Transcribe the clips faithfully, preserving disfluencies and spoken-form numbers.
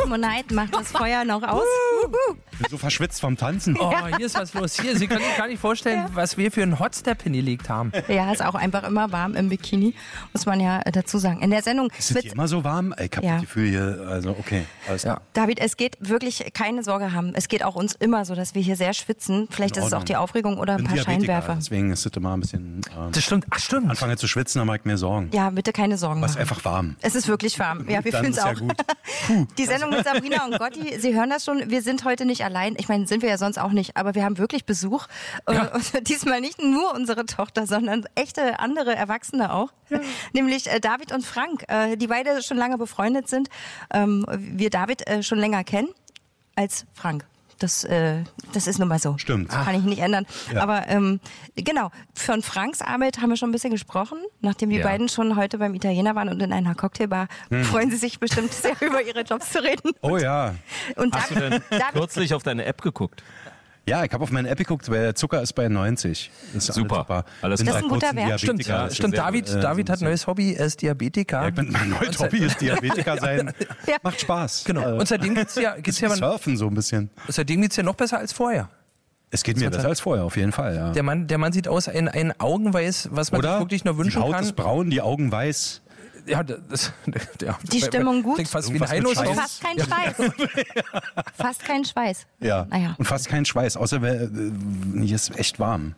Monat macht das Feuer noch aus. Ich bin so verschwitzt vom Tanzen. Oh, hier ist was los. Hier, Sie können sich gar nicht vorstellen, ja. was wir für einen Hotstep hingelegt haben. Ja, ist auch einfach immer warm im Bikini, muss man ja dazu sagen. In der Sendung ist es hier immer so warm? Ich habe ja. das Gefühl hier, also okay. Alles ja. David, es geht wirklich, keine Sorge haben. Es geht auch uns immer so, dass wir hier sehr schwitzen. Vielleicht ist es auch die Aufregung oder ein paar Scheinwerfer. Deswegen ist es immer ein bisschen... Ähm, das stimmt, ach stimmt. Anfange zu schwitzen, dann mache ich mir Sorgen. Ja, bitte keine Sorgen machen. Es ist machen. einfach warm. Es ist wirklich warm. Ja, wir fühlen es auch. Ja gut. Die Sendung mit Sabrina und Gotti, Sie hören das schon, wir sind heute nicht allein. Ich meine, sind wir ja sonst auch nicht, aber wir haben wirklich Besuch. Ja. Und diesmal nicht nur unsere Tochter, sondern echte andere Erwachsene auch. Ja. Nämlich äh, David und Frank, äh, die beide schon lange befreundet sind. Ähm, wir David äh, schon länger kennen als Frank. Das, äh, das ist nun mal so. Stimmt. Das kann ich nicht ändern. Ja. Aber ähm, genau, von Franks Arbeit haben wir schon ein bisschen gesprochen. Nachdem die ja. beiden schon heute beim Italiener waren und in einer Cocktailbar, hm. freuen sie sich bestimmt sehr, über ihre Jobs zu reden. Oh ja. Und Hast David, du denn David, kürzlich auf deine App geguckt? Ja, ich habe auf meine App geguckt, weil der Zucker ist bei neunzig. Das ist super. super. Alles das ist ein guter Wert. Stimmt, ja, stimmt. David, äh, David hat ein neues Hobby, er ist Diabetiker. Ja, ich bin, mein neues Hobby ist Diabetiker sein. Ja. Macht Spaß. Genau. Und seitdem geht's ja, geht's ja Surfen so ein bisschen. Seitdem geht's ja noch besser als vorher. Es geht mir besser als vorher, auf jeden Fall. Ja. Der Mann, der Mann sieht aus ein, ein Augenweiß, was man Oder sich wirklich nur wünschen die Haut kann. ist braun, die Augen weiß. Ja, das, ja, die Stimmung gut. Klingt fast wie ein Heino. Fast kein Schweiß. Fast kein Schweiß. Ja. Naja. Und fast kein Schweiß, außer hier ist echt warm.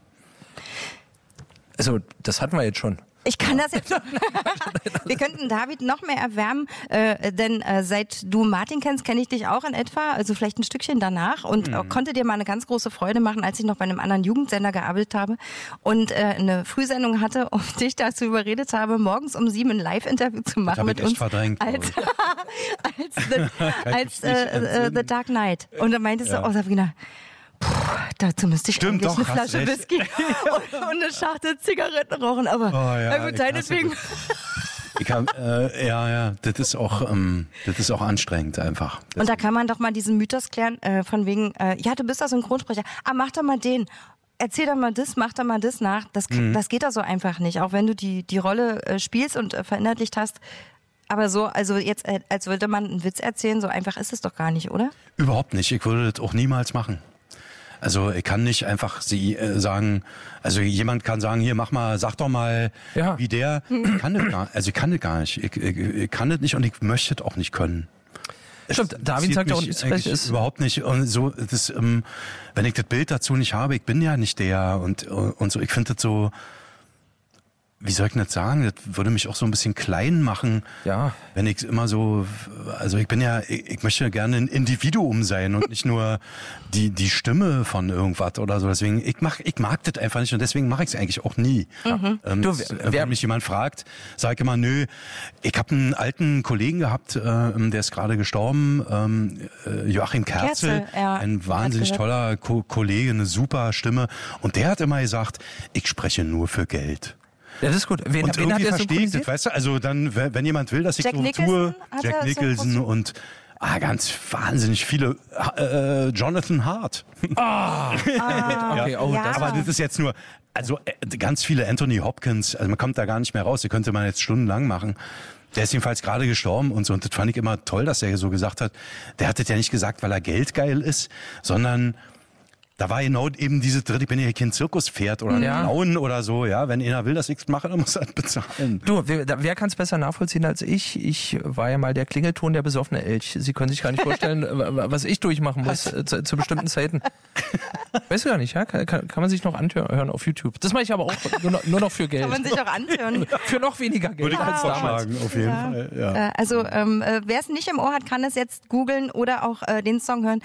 Also, das hatten wir jetzt schon. Ich kann das jetzt. Wir könnten David noch mehr erwärmen, äh, denn äh, seit du Martin kennst, kenne ich dich auch in etwa, also vielleicht ein Stückchen danach und mhm. konnte dir mal eine ganz große Freude machen, als ich noch bei einem anderen Jugendsender gearbeitet habe und äh, eine Frühsendung hatte und dich dazu überredet habe, morgens um sieben ein Live-Interview zu machen mit uns. Verdrängt, als als, the, als äh, äh, The Dark Knight. Und dann meintest ja. du, oh Sabrina, puh, dazu müsste ich Stimmt, eigentlich doch, eine Flasche Whisky und, und eine Schachtel Zigaretten rauchen, aber oh, ja, na gut, deinetwegen. Ich hab, äh, ja, ja, das ist auch, ähm, das ist auch anstrengend einfach. Das und da kann man doch mal diesen Mythos klären, äh, von wegen, äh, ja, du bist doch Synchronsprecher, ah, mach doch mal den. Erzähl doch mal das, mach doch mal das nach. Das, mhm. das geht doch so einfach nicht, auch wenn du die, die Rolle äh, spielst und äh, verinnerlicht hast. Aber so, also jetzt, äh, als würde man einen Witz erzählen, so einfach ist es doch gar nicht, oder? Überhaupt nicht. Ich würde das auch niemals machen. Also ich kann nicht einfach sie äh, sagen, also jemand kann sagen, hier mach mal, sag doch mal, ja. wie der. Ich kann das gar, also ich kann das gar nicht. Ich, ich, ich kann das nicht und ich möchte das auch nicht können. Stimmt, David sagt ja auch, Österreich ist überhaupt nicht. Und so, das, ähm, wenn ich das Bild dazu nicht habe, ich bin ja nicht der und und so. Ich finde das so. Wie soll ich das sagen? Das würde mich auch so ein bisschen klein machen, ja. wenn ich immer so, also ich bin ja, ich, ich möchte gerne ein Individuum sein und nicht nur die die Stimme von irgendwas oder so. Deswegen, ich mach, ich mag das einfach nicht und deswegen mache ich es eigentlich auch nie. Mhm. Ähm, du, das, wer, wenn mich jemand fragt, sage ich immer, nö, ich habe einen alten Kollegen gehabt, äh, der ist gerade gestorben, ähm, äh, Joachim Kerzel, Kerzel ja, ein wahnsinnig toller Ko- Kollege, eine super Stimme und der hat immer gesagt, ich spreche nur für Geld. Ja, das ist gut. Wen, und wen irgendwie hat er verstehe ich das, weißt du? Also dann, wenn jemand will, dass ich Jack so Nicholson tue, hat Jack er Nicholson so und ah, ganz wahnsinnig viele, äh, Jonathan Hart. Ah, ah okay, oh, ja. das Aber das ist jetzt nur, also äh, ganz viele Anthony Hopkins, also man kommt da gar nicht mehr raus, die könnte man jetzt stundenlang machen. Der ist jedenfalls gerade gestorben und so. Und das fand ich immer toll, dass er so gesagt hat. Der hat das ja nicht gesagt, weil er geldgeil ist, sondern da war genau eben diese dritte, ich bin ja kein Zirkuspferd oder ein ja. Clown oder so, ja. Wenn einer will, dass ich es mache, dann muss er das bezahlen. Du, wer, wer kann es besser nachvollziehen als ich? Ich war ja mal der Klingelton der besoffene Elch. Sie können sich gar nicht vorstellen, was ich durchmachen muss zu, zu bestimmten Zeiten. Weißt du gar nicht, ja? Kann, kann, kann man sich noch anhören auf YouTube. Das mache ich aber auch nur noch, nur noch für Geld. Kann man sich auch anhören. Für noch weniger Geld Würde ich als auch damals. vorschlagen, auf jeden ja. Fall. Ja. Also ähm, wer es nicht im Ohr hat, kann es jetzt googeln oder auch äh, den Song hören.